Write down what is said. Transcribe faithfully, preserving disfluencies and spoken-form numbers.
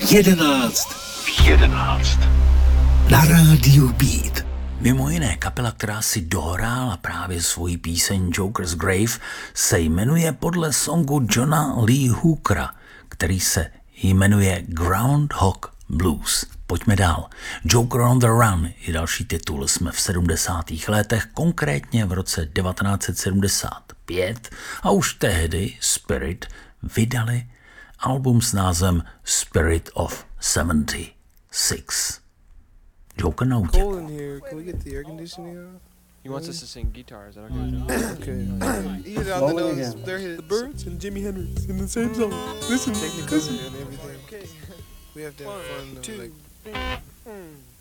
jedenáct. V jedenáct. Na rádiu Beat. Mimo jiné kapela, která si dohrála právě svoji píseň Joker's Grave, se jmenuje podle songu Johna Lee Hookera, který se jmenuje Groundhog Blues. Pojďme dál. Joker on the Run je další titul. Jsme v sedmdesátých letech, konkrétně v roce devatenáct set sedmdesát pět a už tehdy Spirit vydali album s názvem Spirit of sedmdesát šest. Joker na útěku. Cold in here. Can we get the air conditioning off? He wants us to sing guitar. Is that okay? Okay. Either out the nose, they're his, the Birds and Jimi Hendrix in the same song. Listen, technically and everything. Okay. We have to have fun. Though, like.